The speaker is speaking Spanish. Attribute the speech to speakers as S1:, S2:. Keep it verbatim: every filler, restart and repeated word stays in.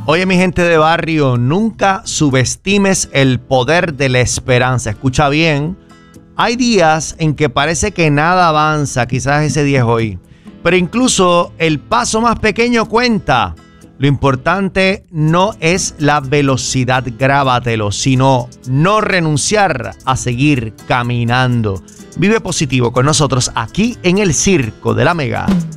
S1: Oye, mi gente de barrio, nunca subestimes el poder de la esperanza. Escucha bien, hay días en que parece que nada avanza, quizás ese día es hoy, pero incluso el paso más pequeño cuenta. Lo importante no es la velocidad, grábatelo, sino no renunciar a seguir caminando. Vive positivo con nosotros aquí en el Circo de la Mega.